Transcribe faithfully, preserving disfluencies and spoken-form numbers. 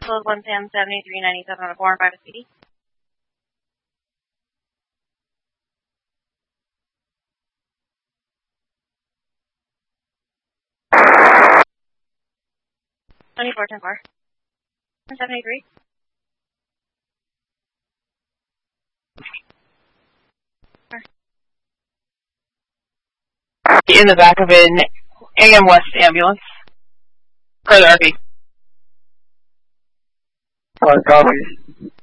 code one ten seventy-three ninety-seven on a four and five C D. twenty-four ten four. seventy-three. In the back of an A M West ambulance. For the R V. Five copies.